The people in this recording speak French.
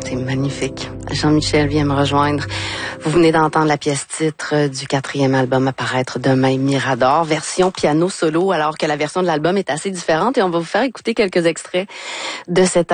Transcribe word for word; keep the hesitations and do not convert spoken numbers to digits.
c'est magnifique. Jean-Michel vient me rejoindre. Vous venez d'entendre la pièce titre du quatrième album à paraître demain, Mirador, version piano solo, alors que la version de l'album est assez différente et on va vous faire écouter quelques extraits de cet